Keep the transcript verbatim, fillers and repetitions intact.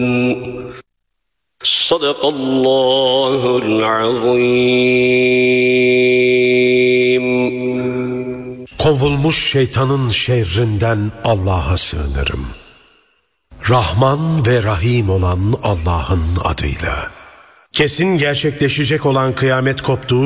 Sadakallahul azim. Kovulmuş şeytanın şerrinden Allah'a sığınırım. Rahman ve Rahim olan Allah'ın adıyla. Kesin gerçekleşecek olan kıyamet koptuğu